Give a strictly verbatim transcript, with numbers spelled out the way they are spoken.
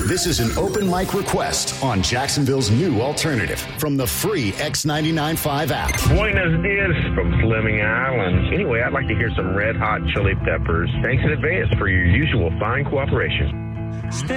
This is an open mic request on Jacksonville's new alternative from the free X ninety-nine point five app. Buenos dias from Fleming Island. Anyway, I'd like to hear some Red Hot Chili Peppers. Thanks in advance for your usual fine cooperation.